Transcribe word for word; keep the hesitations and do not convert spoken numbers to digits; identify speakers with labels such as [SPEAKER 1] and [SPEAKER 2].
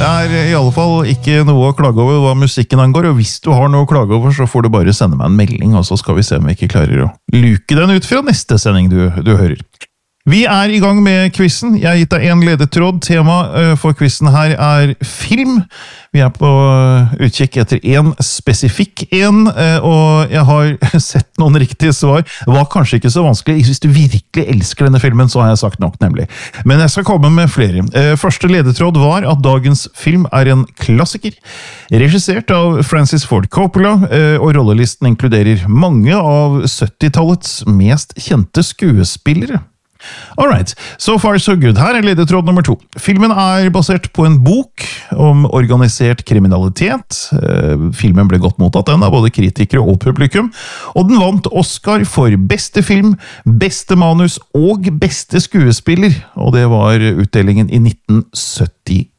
[SPEAKER 1] er i alle fall ikke noe å klage over hva musikken angår, og hvis du har noe å klage over, så får du bare sende meg en melding, og så skal vi se om vi ikke klarer å luke den ut fra neste sending du, du hører. Vi er i gang med quizen. Jeg har gitt deg en ledetråd. Tema for quizen her er film. Vi er på utkikk etter en spesifikk en, og jeg har sett noen riktige svar. Det var kanskje ikke så vanskelig. Hvis du virkelig elsker denne filmen, så har jeg sagt nok, nemlig. Men jeg skal komme med flere. Første ledetråd var at dagens film er en klassiker, regissert av Francis Ford Coppola, og rollelisten inkluderer mange av syttitallets mest kjente skuespillere. Alright, so far so good. Her er ledetråd nummer to. Filmen er basert på en bok om organisert kriminalitet. Filmen ble godt mottatt den av både kritikere og publikum, og den vant Oscar for beste film, beste manus og beste skuespiller, og det var utdelingen i nitten syttiåtte.